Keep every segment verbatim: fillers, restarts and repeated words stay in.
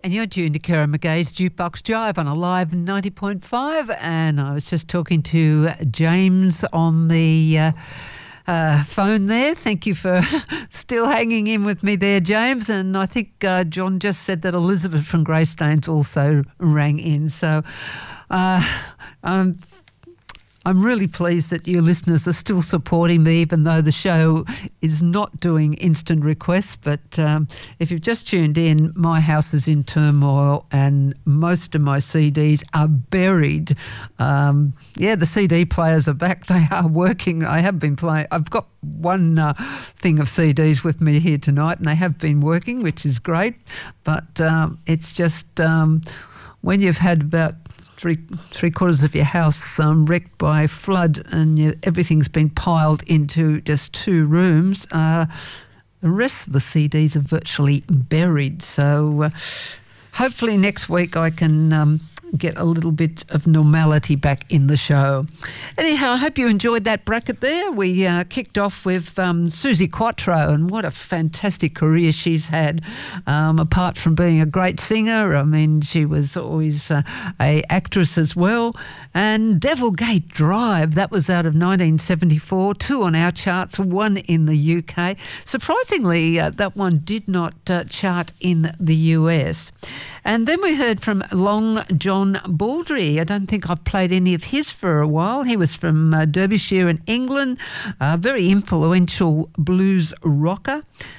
And you're tuned to Karen McGay's Jukebox Jive on Alive ninety point five. And I was just talking to James on the uh, uh, phone there. Thank you for still hanging in with me there, James. And I think uh, John just said that Elizabeth from Greystanes also rang in. So uh, um I'm really pleased that you listeners are still supporting me, even though the show is not doing instant requests. But um, if you've just tuned in, my house is in turmoil and most of my C Ds are buried. Um, yeah, the C D players are back. They are working. I have been playing. I've got one uh, thing of C Ds with me here tonight and they have been working, which is great. But um, it's just um, when you've had about Three, three quarters of your house um, wrecked by flood and you, everything's been piled into just two rooms, uh, the rest of the C Ds are virtually buried. So uh, hopefully next week I can um, get a little bit of normality back in the show. Anyhow, I hope you enjoyed that bracket there. We uh, kicked off with um, Suzi Quatro, and what a fantastic career she's had. Um, apart from being a great singer, I mean, she was always uh, a actress as well. And Devilgate Drive, that was out of nineteen seventy-four, two on our charts, one in the U K. Surprisingly, uh, that one did not uh, chart in the U S. And then we heard from Long John Baldry. I don't think I've played any of his for a while. He was from uh, Derbyshire in England, a very influential blues rocker.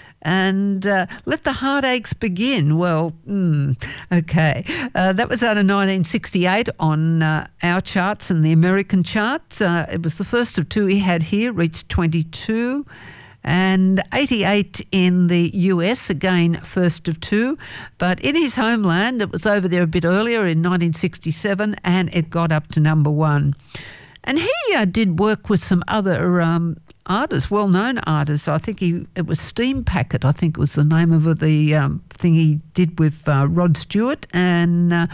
And uh, Let the Heartaches Begin. Well, mm, okay. Uh, that was out of nineteen sixty-eight on uh, our charts and the American charts. Uh, it was the first of two he had here, reached twenty-two. And eighty-eight in the U S, again, first of two. But in his homeland, it was over there a bit earlier in nineteen sixty-seven, and it got up to number one. And he uh, did work with some other um, artists, well-known artists. I think he it was Steam Packet, I think was the name of the um, thing he did with uh, Rod Stewart, and uh,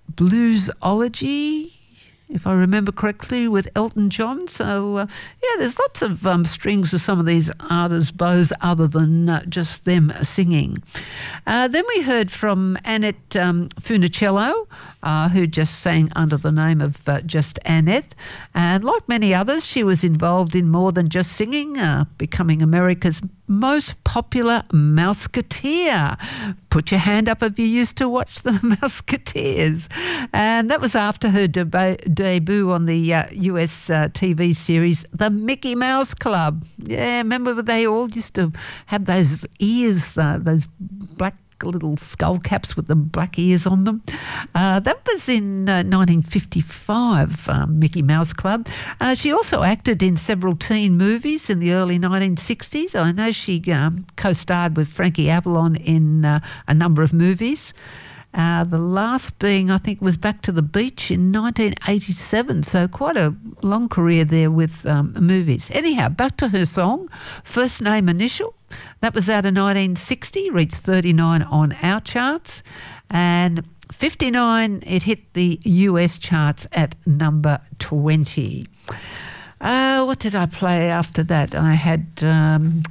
Bluesology, if I remember correctly, with Elton John. So, uh, yeah, there's lots of um, strings with some of these artists' bows other than uh, just them singing. Uh, then we heard from Annette um, Funicello, uh, who just sang under the name of uh, just Annette. And like many others, she was involved in more than just singing, uh, becoming America's most popular Mouseketeer. Put your hand up if you used to watch the Mouseketeers. And that was after her deba- debut on the uh, U S uh, T V series The Mickey Mouse Club. Yeah, remember they all used to have those ears, uh, those black little skull caps with the black ears on them. Uh, that was in uh, nineteen fifty-five, um, Mickey Mouse Club. Uh, she also acted in several teen movies in the early nineteen sixties. I know she um, co-starred with Frankie Avalon in uh, a number of movies. Uh, the last being, I think, was Back to the Beach in nineteen eighty-seven, so quite a long career there with um, movies. Anyhow, back to her song, First Name Initial. That was out of nineteen sixty, reached thirty-nine on our charts, and fifty-nine, it hit the U S charts at number twenty. Uh, what did I play after that? I had... Um,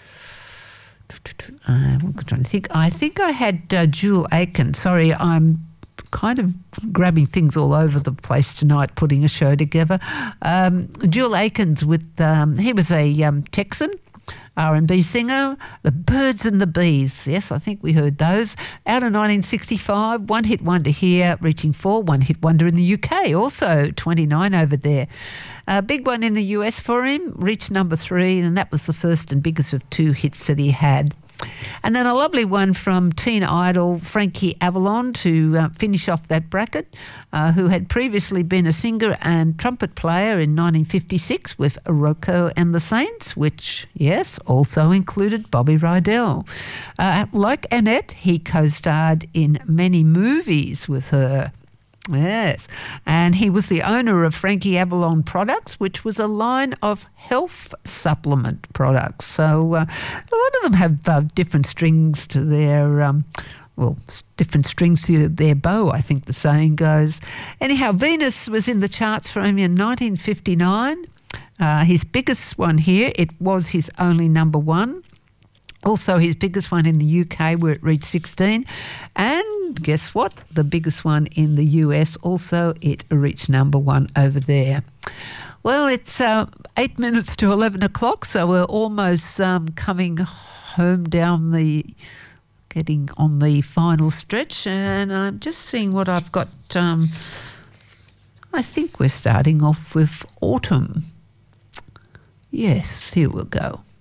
I'm trying to think. I think I had uh, Jewel Aiken. Sorry, I'm kind of grabbing things all over the place tonight, putting a show together. Um, Jewel Aiken's with, um, he was a um, Texan R and B singer, The Birds and the Bees. Yes, I think we heard those. Out of nineteen sixty-five, one hit wonder here, reaching four, one hit wonder in the U K, also twenty-nine over there. A big one in the U S for him, reached number three, and that was the first and biggest of two hits that he had. And then a lovely one from teen idol Frankie Avalon to uh, finish off that bracket, uh, who had previously been a singer and trumpet player in nineteen fifty-six with Rocco and the Saints, which, yes, also included Bobby Rydell. Uh, like Annette, he co-starred in many movies with her. Yes, and he was the owner of Frankie Avalon Products, which was a line of health supplement products. So uh, a lot of them have uh, different strings to their, um, well, different strings to their bow, I think the saying goes. Anyhow, Venus was in the charts for him in nineteen fifty-nine. Uh, his biggest one here, it was his only number one. Also his biggest one in the U K, where it reached sixteen. And And guess what? The biggest one in the U S also, it reached number one over there. Well, it's uh, eight minutes to eleven o'clock, so we're almost um, coming home down the, getting on the final stretch, and I'm just seeing what I've got. Um, I think we're starting off with autumn. Yes, here we'll go.